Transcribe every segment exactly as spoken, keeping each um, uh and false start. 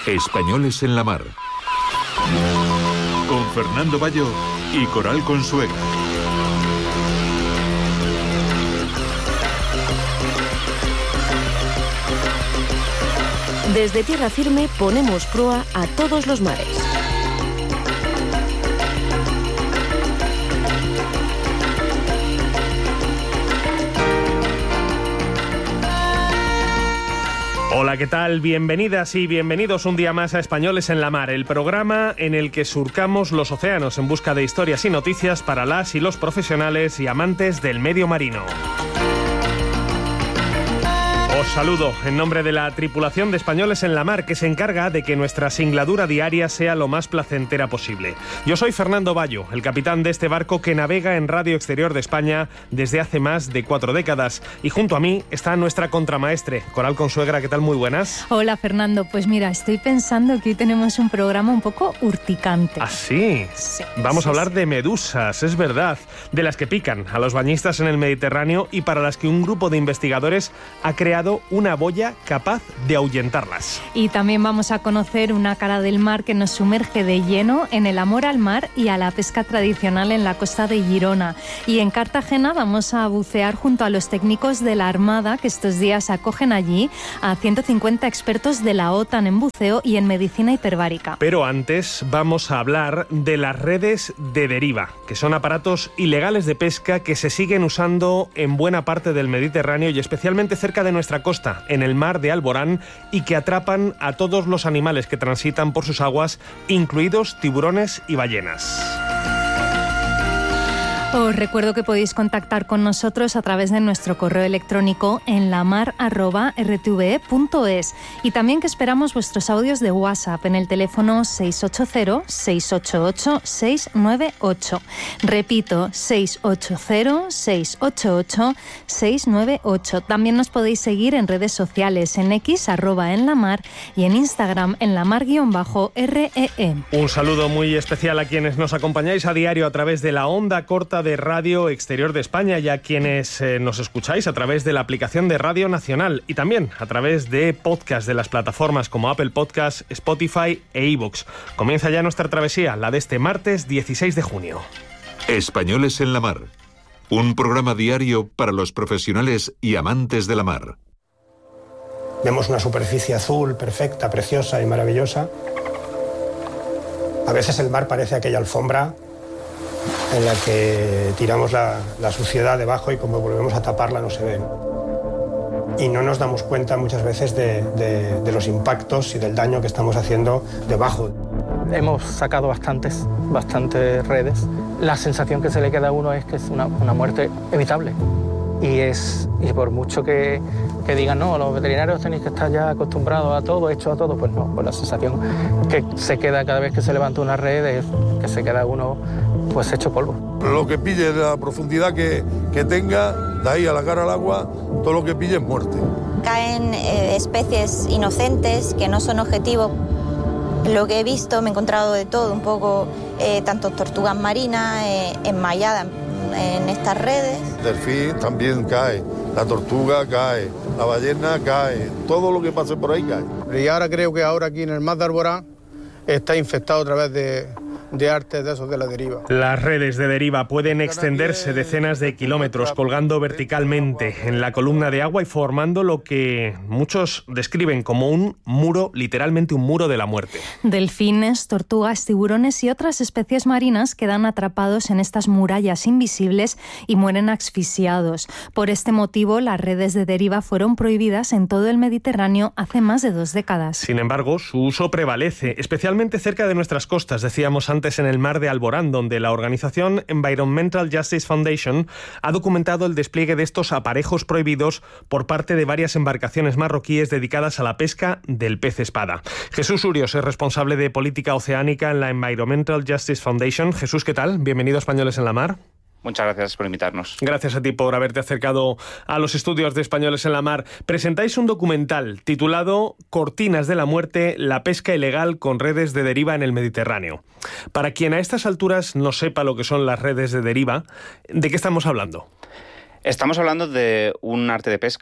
Españoles en la mar. Con Fernando Bayo y Coral Consuegra. Desde tierra firme ponemos proa a todos los mares. Hola, ¿qué tal? Bienvenidas y bienvenidos un día más a Españoles en la Mar, el programa en el que surcamos los océanos en busca de historias y noticias para las y los profesionales y amantes del medio marino. Os saludo en nombre de la tripulación de Españoles en la Mar, que se encarga de que nuestra singladura diaria sea lo más placentera posible. Yo soy Fernando Bayo, el capitán de este barco que navega en Radio Exterior de España desde hace más de cuatro décadas. Y junto a mí está nuestra contramaestre, Coral Consuegra. ¿Qué tal? Muy buenas. Hola, Fernando. Pues mira, estoy pensando que hoy tenemos un programa un poco urticante. ¿Ah, sí? Sí. Vamos sí, a hablar sí. de medusas, es verdad, de las que pican a los bañistas en el Mediterráneo y para las que un grupo de investigadores ha creado una boya capaz de ahuyentarlas. Y también vamos a conocer una cara del mar que nos sumerge de lleno en el amor al mar y a la pesca tradicional en la costa de Girona. Y en Cartagena vamos a bucear junto a los técnicos de la Armada, que estos días acogen allí a ciento cincuenta expertos de la OTAN en buceo y en medicina hiperbárica. Pero antes vamos a hablar de las redes de deriva, que son aparatos ilegales de pesca que se siguen usando en buena parte del Mediterráneo y especialmente cerca de nuestra costa, en el mar de Alborán, y que atrapan a todos los animales que transitan por sus aguas, incluidos tiburones y ballenas. Os recuerdo que podéis contactar con nosotros a través de nuestro correo electrónico en lamar arroba r t v e punto es y también que esperamos vuestros audios de WhatsApp en el teléfono seis ocho cero, seis ocho ocho, seis nueve ocho. Repito, seis ocho cero, seis ocho ocho, seis nueve ocho. También nos podéis seguir en redes sociales, en X, arroba en la mar, y en Instagram, en la mar guión bajo R E E. Un saludo muy especial a quienes nos acompañáis a diario a través de la onda corta de Radio Exterior de España y a quienes eh, nos escucháis a través de la aplicación de Radio Nacional y también a través de podcast de las plataformas como Apple Podcasts, Spotify e iVoox. Comienza ya nuestra travesía, la de este martes dieciséis de junio. Españoles en la Mar. Un programa diario para los profesionales y amantes de la mar. Vemos una superficie azul, perfecta, preciosa y maravillosa. A veces el mar parece aquella alfombra en la que tiramos la, la suciedad debajo y como volvemos a taparla no se ve. Y no nos damos cuenta muchas veces de, de, de los impactos y del daño que estamos haciendo debajo. Hemos sacado bastantes, bastantes redes. La sensación que se le queda a uno es que es una, una muerte evitable. Y, es, y por mucho que, que digan, no, los veterinarios tenéis que estar ya acostumbrados a todo, hechos a todo, pues no, pues la sensación que se queda cada vez que se levanta una red es que se queda uno pues hecho polvo. Lo que pille, la profundidad que, que tenga, de ahí a la cara al agua, todo lo que pille es muerte. Caen eh, especies inocentes que no son objetivo. Lo que he visto, me he encontrado de todo, un poco, eh, tanto tortugas marinas, eh, enmalladas en estas redes. Delfín también cae, la tortuga cae, la ballena cae, todo lo que pase por ahí cae. Y ahora creo que ahora aquí en el mar de Alborán está infectado a través de, de artes de esos de la deriva. Las redes de deriva pueden extenderse decenas de kilómetros colgando verticalmente en la columna de agua y formando lo que muchos describen como un muro, literalmente un muro de la muerte. Delfines, tortugas, tiburones y otras especies marinas quedan atrapados en estas murallas invisibles y mueren asfixiados. Por este motivo, las redes de deriva fueron prohibidas en todo el Mediterráneo hace más de dos décadas. Sin embargo, su uso prevalece, especialmente cerca de nuestras costas, decíamos antes, en el mar de Alborán, donde la organización Environmental Justice Foundation ha documentado el despliegue de estos aparejos prohibidos por parte de varias embarcaciones marroquíes dedicadas a la pesca del pez espada. Jesús Urios es responsable de política oceánica en la Environmental Justice Foundation. Jesús, ¿qué tal? Bienvenido a Españoles en la Mar. Muchas gracias por invitarnos. Gracias a ti por haberte acercado a los estudios de Españoles en la Mar. Presentáis un documental titulado Cortinas de la muerte, la pesca ilegal con redes de deriva en el Mediterráneo. Para quien a estas alturas no sepa lo que son las redes de deriva, ¿de qué estamos hablando? Estamos hablando de un arte de pesca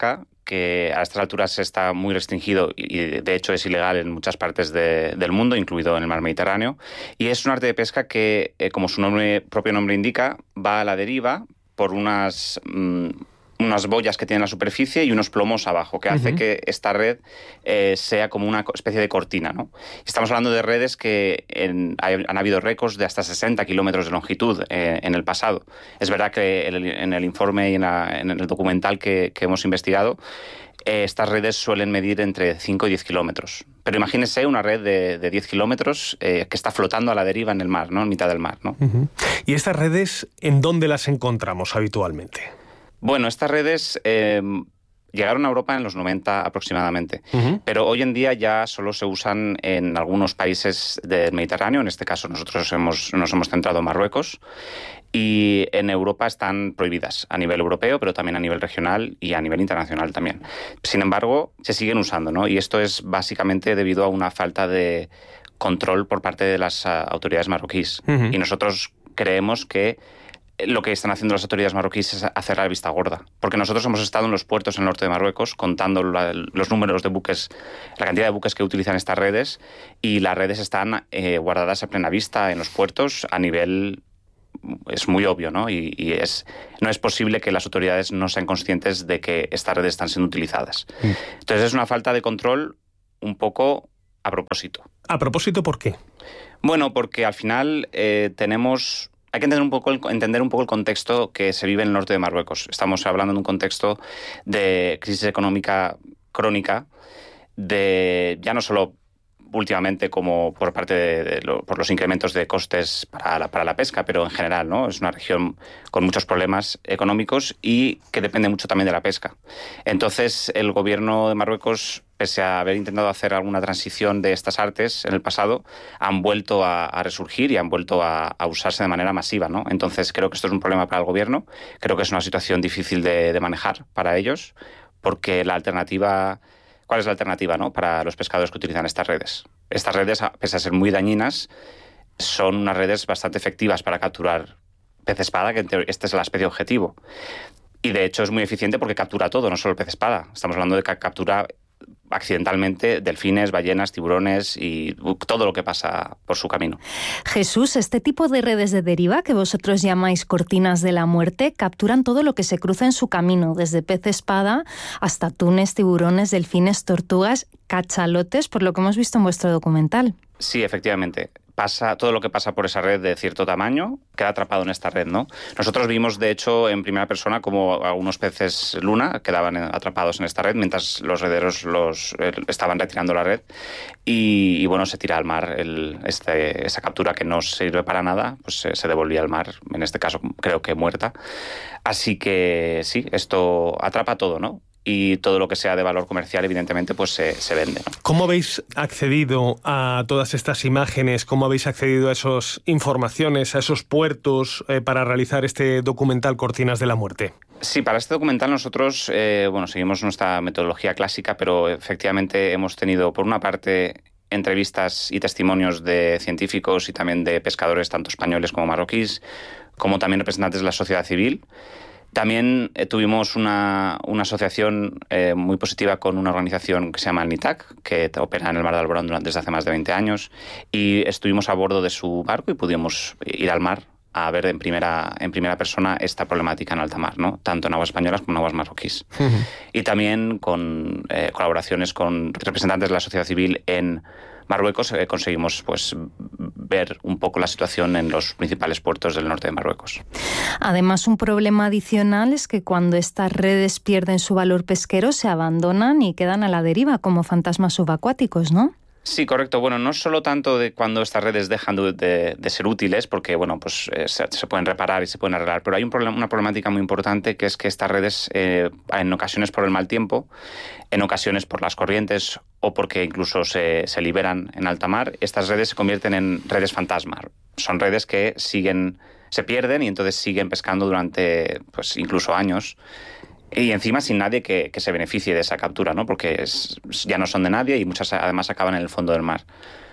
que a estas alturas está muy restringido y de hecho es ilegal en muchas partes de, del mundo, incluido en el mar Mediterráneo. Y es un arte de pesca que, eh, como su nombre, propio nombre indica, va a la deriva por unas... Mmm, unas boyas que tienen la superficie y unos plomos abajo, que hace uh-huh. que esta red eh, sea como una especie de cortina, ¿no? Estamos hablando de redes que en, hay, han habido récords de hasta sesenta kilómetros de longitud eh, en el pasado. Es verdad que el, en el informe y en, la, en el documental que, que hemos investigado, eh, estas redes suelen medir entre cinco y diez kilómetros. Pero imagínese una red de, de diez kilómetros eh, que está flotando a la deriva en el mar, ¿no? En mitad del mar, ¿no? Uh-huh. ¿Y estas redes en dónde las encontramos habitualmente? Bueno, estas redes eh, llegaron a Europa en los noventa aproximadamente, uh-huh. pero hoy en día ya solo se usan en algunos países del Mediterráneo. En este caso nosotros hemos, nos hemos centrado en Marruecos, y en Europa están prohibidas a nivel europeo, pero también a nivel regional y a nivel internacional también. Sin embargo, se siguen usando, ¿no? Y esto es básicamente debido a una falta de control por parte de las uh, autoridades marroquíes. Uh-huh. Y nosotros creemos que lo que están haciendo las autoridades marroquíes es hacer la vista gorda. Porque nosotros hemos estado en los puertos en el norte de Marruecos contando la, los números de buques, la cantidad de buques que utilizan estas redes, y las redes están eh, guardadas a plena vista en los puertos a nivel... Es muy obvio, ¿no? Y, y es, no es posible que las autoridades no sean conscientes de que estas redes están siendo utilizadas. Mm. Entonces es una falta de control un poco a propósito. ¿A propósito por qué? Bueno, porque al final eh, tenemos... Hay que entender un, poco el, entender un poco el contexto que se vive en el norte de Marruecos. Estamos hablando de un contexto de crisis económica crónica, de ya no solo últimamente como por parte de, de lo, por los incrementos de costes para la, para la pesca, pero en general, ¿no? Es una región con muchos problemas económicos y que depende mucho también de la pesca. Entonces, el gobierno de Marruecos, pese a haber intentado hacer alguna transición de estas artes en el pasado, han vuelto a, a resurgir y han vuelto a, a usarse de manera masiva, ¿no? Entonces, creo que esto es un problema para el gobierno, creo que es una situación difícil de, de manejar para ellos, porque la alternativa... ¿Cuál es la alternativa, ¿no?, para los pescadores que utilizan estas redes? Estas redes, pese a ser muy dañinas, son unas redes bastante efectivas para capturar pez espada, que este es la especie objetivo. Y de hecho es muy eficiente porque captura todo, no solo el pez espada. Estamos hablando de que captura accidentalmente delfines, ballenas, tiburones y todo lo que pasa por su camino. Jesús, este tipo de redes de deriva que vosotros llamáis cortinas de la muerte capturan todo lo que se cruza en su camino, desde pez espada hasta atunes, tiburones, delfines, tortugas, cachalotes, por lo que hemos visto en vuestro documental. Sí, efectivamente. Pasa, todo lo que pasa por esa red de cierto tamaño queda atrapado en esta red, ¿no? Nosotros vimos, de hecho, en primera persona como algunos peces luna quedaban atrapados en esta red mientras los rederos los, eh, estaban retirando la red y, y bueno, se tira al mar el, este, esa captura que no sirve para nada, pues se, se devolvía al mar, en este caso creo que muerta. Así que sí, esto atrapa todo, ¿no? Y todo lo que sea de valor comercial, evidentemente, pues se, se vende, ¿no? ¿Cómo habéis accedido a todas estas imágenes? ¿Cómo habéis accedido a esas informaciones, a esos puertos eh, para realizar este documental Cortinas de la Muerte? Sí, para este documental nosotros, eh, bueno, seguimos nuestra metodología clásica, pero efectivamente hemos tenido, por una parte, entrevistas y testimonios de científicos y también de pescadores, tanto españoles como marroquíes, como también representantes de la sociedad civil. También eh, tuvimos una, una asociación eh, muy positiva con una organización que se llama el NITAC, que opera en el Mar de Alborán durante, desde hace más de veinte años, y estuvimos a bordo de su barco y pudimos ir al mar a ver en primera, en primera persona esta problemática en alta mar, ¿no? Tanto en aguas españolas como en aguas marroquíes. Uh-huh. Y también con eh, colaboraciones con representantes de la sociedad civil en Marruecos, eh, conseguimos pues ver un poco la situación en los principales puertos del norte de Marruecos. Además, un problema adicional es que cuando estas redes pierden su valor pesquero, se abandonan y quedan a la deriva como fantasmas subacuáticos, ¿no? Sí, correcto. Bueno, no solo tanto de cuando estas redes dejan de, de, de ser útiles, porque bueno, pues eh, se, se pueden reparar y se pueden arreglar, pero hay un problema, una problemática muy importante, que es que estas redes, eh, en ocasiones por el mal tiempo, en ocasiones por las corrientes o porque incluso se, se liberan en alta mar, estas redes se convierten en redes fantasma. Son redes que siguen, se pierden y entonces siguen pescando durante pues incluso años. Y encima sin nadie que, que se beneficie de esa captura, ¿no? Porque es, ya no son de nadie y muchas además acaban en el fondo del mar.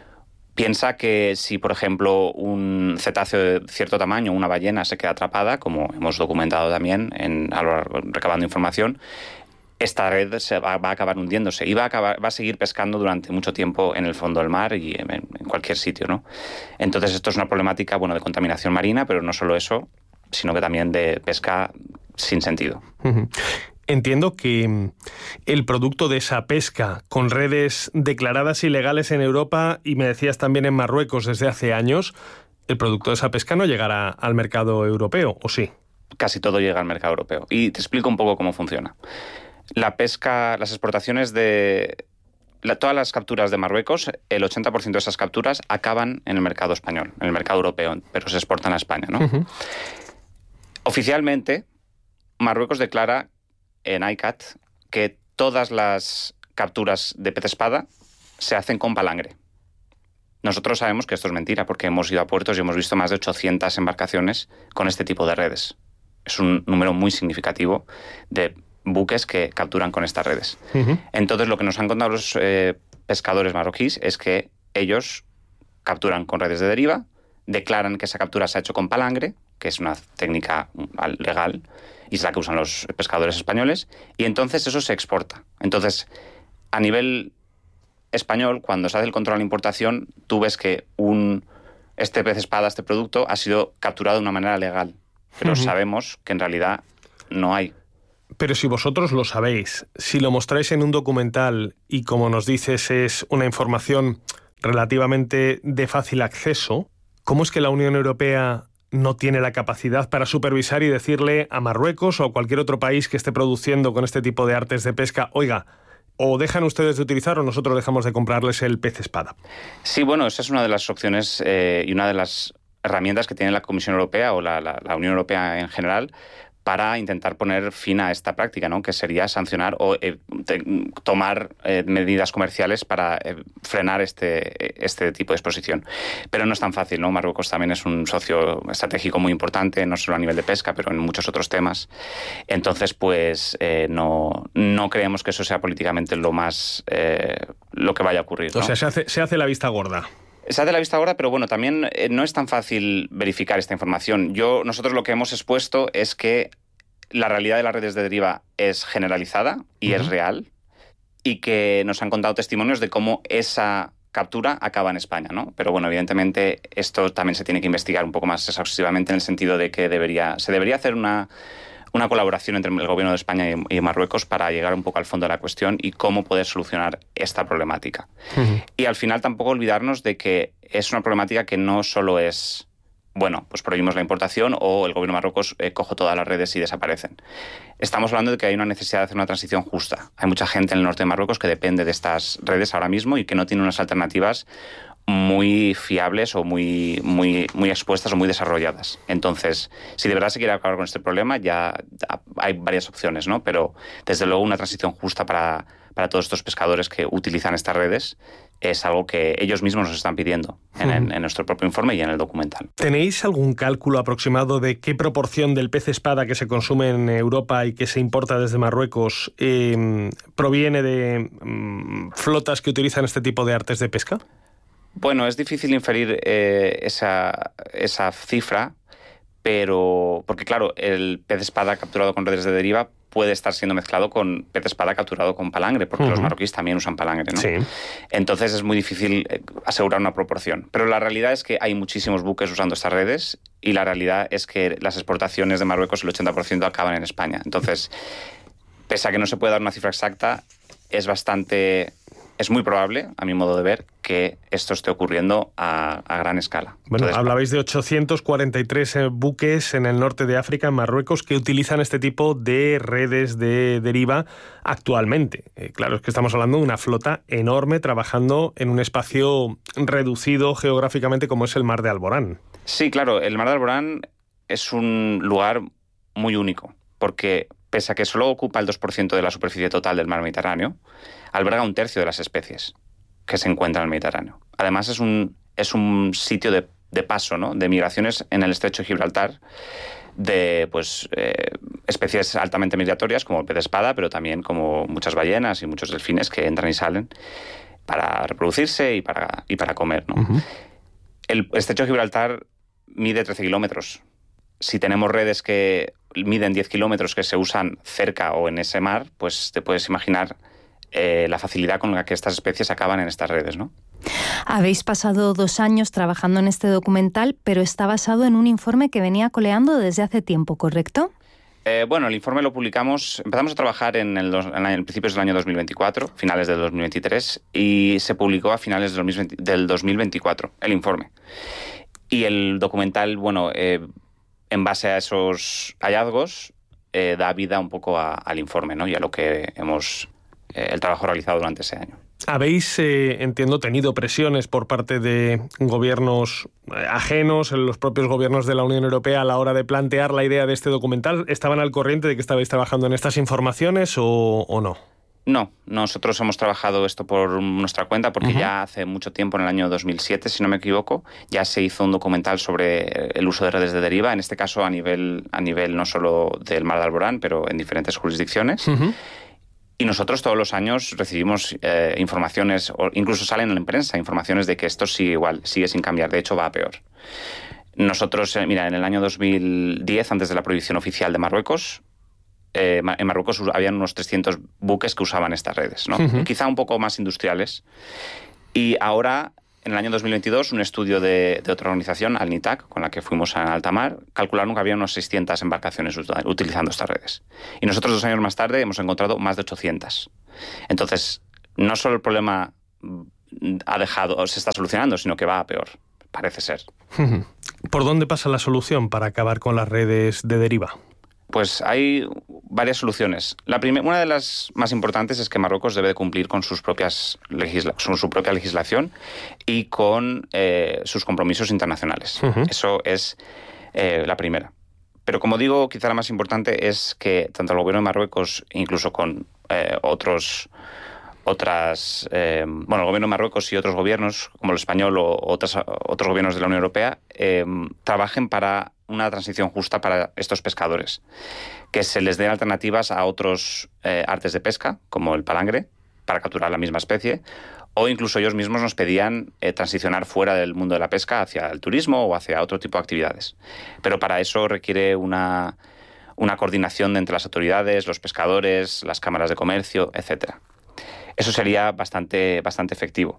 Piensa que si, por ejemplo, un cetáceo de cierto tamaño, una ballena, se queda atrapada, como hemos documentado también en, a lo largo, recabando información, esta red se va, va a acabar hundiéndose y va a, acabar, va a seguir pescando durante mucho tiempo en el fondo del mar y en, en cualquier sitio, ¿no? Entonces esto es una problemática, bueno, de contaminación marina, pero no solo eso, sino que también de pesca sin sentido. Uh-huh. Entiendo que el producto de esa pesca con redes declaradas ilegales en Europa y me decías también en Marruecos desde hace años, el producto de esa pesca no llegará al mercado europeo, ¿o sí? Casi todo llega al mercado europeo. Y te explico un poco cómo funciona. La pesca, las exportaciones de... La, todas las capturas de Marruecos, el ochenta por ciento de esas capturas acaban en el mercado español, en el mercado europeo, pero se exportan a España, ¿no? Uh-huh. Oficialmente, Marruecos declara en I C A T que todas las capturas de pez espada se hacen con palangre. Nosotros sabemos que esto es mentira porque hemos ido a puertos y hemos visto más de ochocientas embarcaciones con este tipo de redes. Es un número muy significativo de buques que capturan con estas redes. Uh-huh. Entonces, lo que nos han contado los eh, pescadores marroquíes es que ellos capturan con redes de deriva, declaran que esa captura se ha hecho con palangre, que es una técnica legal, y es la que usan los pescadores españoles, y entonces eso se exporta. Entonces, a nivel español, cuando se hace el control de importación, tú ves que un, este pez espada, este producto, ha sido capturado de una manera legal, pero uh-huh. sabemos que en realidad no hay. Pero si vosotros lo sabéis, si lo mostráis en un documental y, como nos dices, es una información relativamente de fácil acceso, ¿cómo es que la Unión Europea no tiene la capacidad para supervisar y decirle a Marruecos o a cualquier otro país que esté produciendo con este tipo de artes de pesca, oiga, o dejan ustedes de utilizar o nosotros dejamos de comprarles el pez espada? Sí, bueno, esa es una de las opciones eh, y una de las herramientas que tiene la Comisión Europea o la, la, la Unión Europea en general para intentar poner fin a esta práctica, ¿no? Que sería sancionar o eh, te, tomar eh, medidas comerciales para eh, frenar este, este tipo de exposición. Pero no es tan fácil, ¿no? Marruecos también es un socio estratégico muy importante, no solo a nivel de pesca, pero en muchos otros temas. Entonces, pues, eh, no, no creemos que eso sea políticamente lo más eh, lo que vaya a ocurrir, ¿no? O sea, se hace, se hace la vista gorda. Se hace la vista gorda, pero bueno, también eh, no es tan fácil verificar esta información. Yo, nosotros lo que hemos expuesto es que la realidad de las redes de deriva es generalizada y uh-huh. es real, y que nos han contado testimonios de cómo esa captura acaba en España, ¿no? Pero bueno, evidentemente esto también se tiene que investigar un poco más exhaustivamente en el sentido de que debería, se debería hacer una... una colaboración entre el gobierno de España y Marruecos para llegar un poco al fondo de la cuestión y cómo poder solucionar esta problemática. Uh-huh. Y al final tampoco olvidarnos de que es una problemática que no solo es, bueno, pues prohibimos la importación o el gobierno de Marruecos eh, coge todas las redes y desaparecen. Estamos hablando de que hay una necesidad de hacer una transición justa. Hay mucha gente en el norte de Marruecos que depende de estas redes ahora mismo y que no tiene unas alternativas muy fiables o muy, muy, muy expuestas o muy desarrolladas. Entonces, si de verdad se quiere acabar con este problema, ya hay varias opciones, ¿no? Pero, desde luego, una transición justa para, para todos estos pescadores que utilizan estas redes es algo que ellos mismos nos están pidiendo en, en, en nuestro propio informe y en el documental. ¿Tenéis algún cálculo aproximado de qué proporción del pez espada que se consume en Europa y que se importa desde Marruecos eh, proviene de mm, flotas que utilizan este tipo de artes de pesca? Bueno, es difícil inferir eh, esa, esa cifra, pero porque claro, el pez espada capturado con redes de deriva puede estar siendo mezclado con pez espada capturado con palangre, porque uh-huh. los marroquíes también usan palangre, ¿no? Sí. Entonces es muy difícil asegurar una proporción. Pero la realidad es que hay muchísimos buques usando estas redes y la realidad es que las exportaciones de Marruecos, el ochenta por ciento acaban en España. Entonces, pese a que no se puede dar una cifra exacta, es bastante... Es muy probable, a mi modo de ver, que esto esté ocurriendo a, a gran escala. Bueno, Entonces, hablabais de ochocientos cuarenta y tres buques en el norte de África, en Marruecos, que utilizan este tipo de redes de deriva actualmente. Eh, claro, es que estamos hablando de una flota enorme trabajando en un espacio reducido geográficamente como es el Mar de Alborán. Sí, claro, el Mar de Alborán es un lugar muy único, porque pese a que solo ocupa el dos por ciento de la superficie total del mar Mediterráneo, alberga un tercio de las especies que se encuentran en el Mediterráneo. Además, es un, es un sitio de, de paso, ¿no? De migraciones en el estrecho de Gibraltar de pues, eh, especies altamente migratorias como el pez espada, pero también como muchas ballenas y muchos delfines que entran y salen para reproducirse y para, y para comer, ¿no? Uh-huh. El estrecho de Gibraltar mide trece kilómetros. Si tenemos redes que miden diez kilómetros que se usan cerca o en ese mar, pues te puedes imaginar eh, la facilidad con la que estas especies acaban en estas redes, ¿no? Habéis pasado dos años trabajando en este documental, pero está basado en un informe que venía coleando desde hace tiempo, ¿correcto? Eh, bueno, el informe lo publicamos, empezamos a trabajar en el, dos, en el principios del año dos mil veinticuatro, finales del dos mil veintitrés, y se publicó a finales del, dos mil veinte, del dos mil veinticuatro, el informe. Y el documental, bueno, eh, en base a esos hallazgos, eh, da vida un poco a, al informe, ¿no? Y a lo que hemos, eh, el trabajo realizado durante ese año. Habéis, eh, entiendo, tenido presiones por parte de gobiernos ajenos, los propios gobiernos de la Unión Europea, a la hora de plantear la idea de este documental. ¿Estaban al corriente de que estabais trabajando en estas informaciones o, o no? No, nosotros hemos trabajado esto por nuestra cuenta porque uh-huh. ya hace mucho tiempo, en el año dos mil siete, si no me equivoco, ya se hizo un documental sobre el uso de redes de deriva, en este caso a nivel, a nivel no solo del Mar de Alborán, pero en diferentes jurisdicciones. Uh-huh. Y nosotros todos los años recibimos eh, informaciones, o incluso salen en la prensa, informaciones de que esto sigue igual, sigue sin cambiar, de hecho va a peor. Nosotros, eh, mira, en el año dos mil diez, antes de la prohibición oficial de Marruecos, eh, en Marruecos habían unos trescientos buques que usaban estas redes, ¿no? Uh-huh. Quizá un poco más industriales. Y ahora, en el año dos mil veintidós, un estudio de, de otra organización, Al-Nitac, con la que fuimos a alta mar, calcularon que había unas seiscientas embarcaciones utilizando estas redes. Y nosotros, dos años más tarde, hemos encontrado más de ochocientas. Entonces, no solo el problema ha dejado, se está solucionando, sino que va a peor, parece ser. ¿Por dónde pasa la solución para acabar con las redes de deriva? Pues hay varias soluciones. La primera, una de las más importantes es que Marruecos debe de cumplir con sus propias legisla- con su propia legislación y con eh, sus compromisos internacionales. Uh-huh. Eso es eh, la primera. Pero como digo, quizá la más importante es que tanto el gobierno de Marruecos, incluso con eh, otros... otras eh, bueno, el gobierno de Marruecos y otros gobiernos, como el español o otras, otros gobiernos de la Unión Europea, eh, trabajen para una transición justa para estos pescadores, que se les den alternativas a otros eh, artes de pesca, como el palangre, para capturar la misma especie, o incluso ellos mismos nos pedían eh, transicionar fuera del mundo de la pesca hacia el turismo o hacia otro tipo de actividades. Pero para eso requiere una, una coordinación entre las autoridades, los pescadores, las cámaras de comercio, etcétera. Eso sería bastante, bastante efectivo.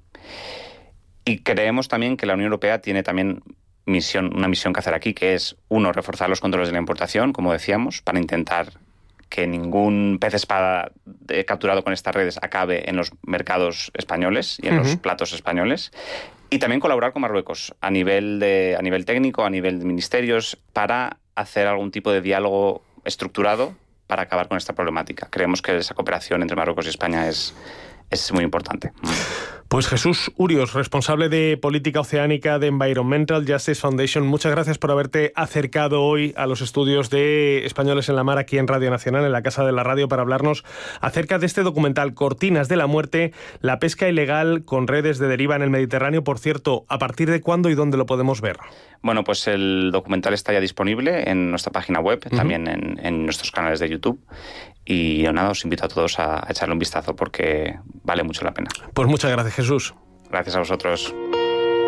Y creemos también que la Unión Europea tiene también misión, una misión que hacer aquí, que es, uno, reforzar los controles de la importación, como decíamos, para intentar que ningún pez espada capturado con estas redes acabe en los mercados españoles y en uh-huh. los platos españoles. Y también colaborar con Marruecos a nivel, de, a nivel técnico, a nivel de ministerios, para hacer algún tipo de diálogo estructurado para acabar con esta problemática. Creemos que esa cooperación entre Marruecos y España es, es muy importante. Pues Jesús Urios, responsable de Política Oceánica de Environmental Justice Foundation, muchas gracias por haberte acercado hoy a los estudios de Españoles en la Mar aquí en Radio Nacional, en la Casa de la Radio, para hablarnos acerca de este documental Cortinas de la Muerte, la pesca ilegal con redes de deriva en el Mediterráneo. Por cierto, ¿a partir de cuándo y dónde lo podemos ver? Bueno, pues el documental está ya disponible en nuestra página web, uh-huh. también en, en nuestros canales de YouTube. Y nada, os invito a todos a echarle un vistazo porque vale mucho la pena. Pues muchas gracias, Jesús. Gracias a vosotros.